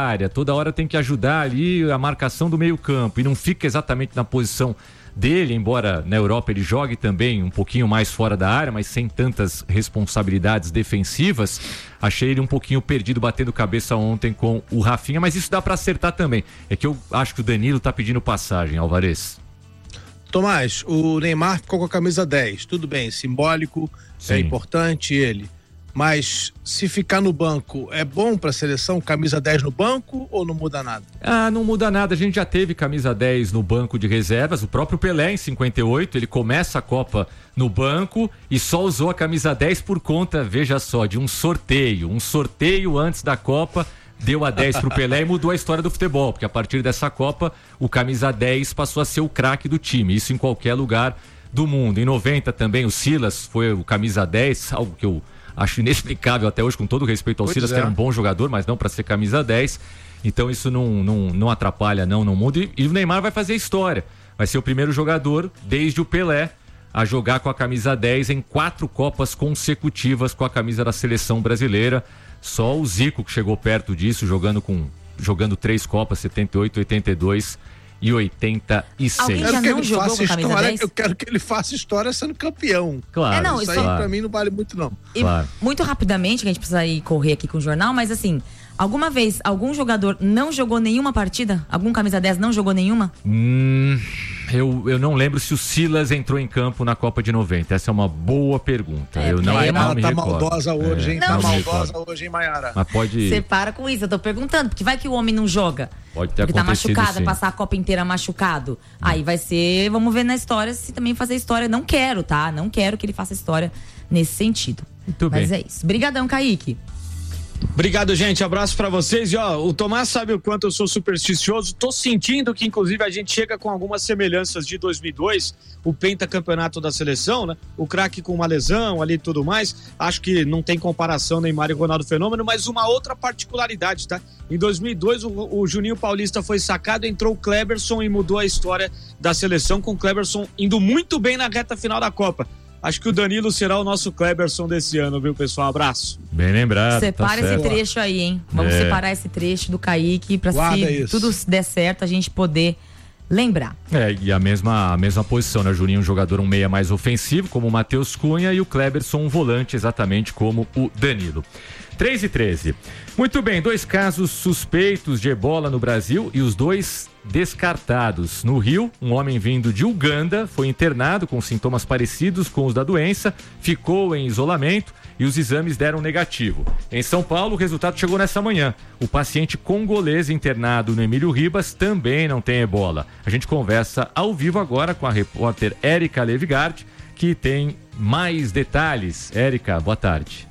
área, toda hora tem que ajudar ali a marcação do meio-campo e não fica exatamente na posição dele, embora na Europa ele jogue também um pouquinho mais fora da área, mas sem tantas responsabilidades defensivas. Achei ele um pouquinho perdido, batendo cabeça ontem com o Rafinha, mas isso dá para acertar também. É que eu acho que o Danilo tá pedindo passagem, Alvarez. Tomás, o Neymar ficou com a camisa 10, tudo bem, simbólico, Sim. é importante ele, mas se ficar no banco, é bom pra seleção, camisa 10 no banco ou não muda nada? Não muda nada, a gente já teve camisa 10 no banco de reservas, o próprio Pelé em 58, ele começa a Copa no banco e só usou a camisa 10 por conta, veja só, de um sorteio antes da Copa, deu a 10 pro Pelé e mudou a história do futebol, porque a partir dessa Copa, o camisa 10 passou a ser o craque do time, isso em qualquer lugar do mundo. Em 90 também o Silas foi o camisa 10, algo que eu acho inexplicável até hoje, com todo respeito ao Silas, que era um bom jogador, mas não para ser camisa 10, então isso não atrapalha, não muda, e o Neymar vai fazer história, vai ser o primeiro jogador desde o Pelé a jogar com a camisa 10 em 4 Copas consecutivas com a camisa da seleção brasileira. Só o Zico que chegou perto disso, jogando 3 Copas, 78, 82 e 86. Alguém já não jogou com a camisa 10? Eu quero que ele faça história sendo campeão. Claro. Isso aí pra mim não vale muito, não. E muito rapidamente, que a gente precisa ir correr aqui com o jornal, mas assim, alguma vez algum jogador não jogou nenhuma partida? Algum camisa 10 não jogou nenhuma? Eu não lembro se o Silas entrou em campo na Copa de 90. Essa é uma boa pergunta. Eu não me recordo. Tá maldosa hoje, hein? Não, Tá maldosa hoje, hein, Maiara? Mas pode... Você para com isso, eu tô perguntando, porque vai que o homem não joga. Pode ter porque acontecido, tá machucado, sim. passar a Copa inteira machucado. Aí vai ser, vamos ver na história se também fazer história. Não quero, tá? Não quero que ele faça história nesse sentido. Muito Mas bem. é isso. Brigadão, Kaique. Obrigado, gente. Abraço pra vocês. E o Tomás sabe o quanto eu sou supersticioso. Tô sentindo que, inclusive, a gente chega com algumas semelhanças de 2002, o pentacampeonato da seleção, né? O craque com uma lesão ali e tudo mais. Acho que não tem comparação Neymar e Ronaldo Fenômeno, mas uma outra particularidade, tá? Em 2002, o Juninho Paulista foi sacado, entrou o Kleberson e mudou a história da seleção, com o Kleberson indo muito bem na reta final da Copa. Acho que o Danilo será o nosso Kleberson desse ano, viu, pessoal? Abraço. Bem lembrado. Separa esse trecho aí, hein? Vamos separar esse trecho do Kaique pra se tudo der certo a gente poder lembrar. E a mesma posição, né? O Juninho um jogador meia mais ofensivo, como o Matheus Cunha, e o Kleberson um volante, exatamente como o Danilo. 3:13. Muito bem, 2 casos suspeitos de ebola no Brasil e os 2 descartados. No Rio, um homem vindo de Uganda foi internado com sintomas parecidos com os da doença, ficou em isolamento e os exames deram negativo. Em São Paulo, o resultado chegou nessa manhã. O paciente congolês internado no Emílio Ribas também não tem ebola. A gente conversa ao vivo agora com a repórter Érica Levigard, que tem mais detalhes. Érica, boa tarde.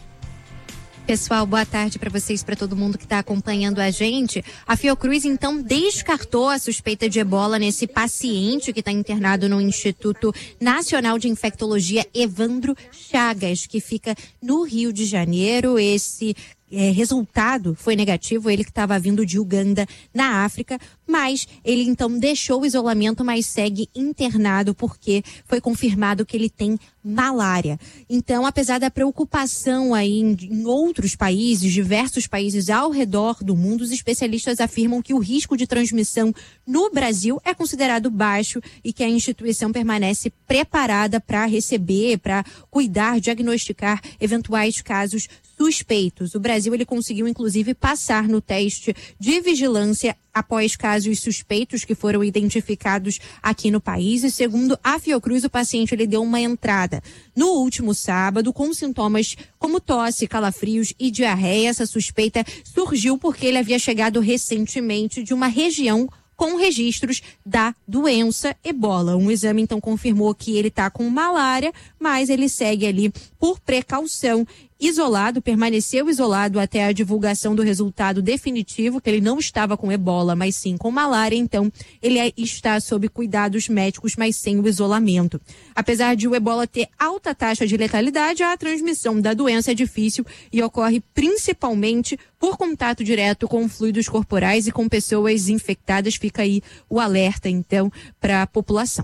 Pessoal, boa tarde para vocês, para todo mundo que está acompanhando a gente. A Fiocruz, então, descartou a suspeita de ebola nesse paciente que está internado no Instituto Nacional de Infectologia Evandro Chagas, que fica no Rio de Janeiro. Esse resultado foi negativo, ele que estava vindo de Uganda, na África, mas ele então deixou o isolamento, mas segue internado porque foi confirmado que ele tem malária. Então, apesar da preocupação aí em outros países, diversos países ao redor do mundo, os especialistas afirmam que o risco de transmissão no Brasil é considerado baixo e que a instituição permanece preparada para receber, para cuidar, diagnosticar eventuais casos suspeitos. O Brasil, ele conseguiu inclusive passar no teste de vigilância após casos suspeitos que foram identificados aqui no país, e segundo a Fiocruz, o paciente ele deu uma entrada no último sábado com sintomas como tosse, calafrios e diarreia. Essa suspeita surgiu porque ele havia chegado recentemente de uma região com registros da doença ebola. Um exame então confirmou que ele está com malária, mas ele segue ali por precaução, isolado, permaneceu isolado até a divulgação do resultado definitivo, que ele não estava com ebola, mas sim com malária, então ele está sob cuidados médicos, mas sem o isolamento. Apesar de o ebola ter alta taxa de letalidade, a transmissão da doença é difícil e ocorre principalmente por contato direto com fluidos corporais e com pessoas infectadas. Fica aí o alerta, então, para a população.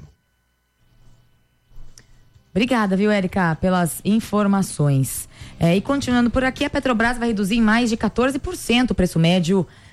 Obrigada, viu, Érica, pelas informações. E continuando por aqui, a Petrobras vai reduzir em mais de 14% o preço médio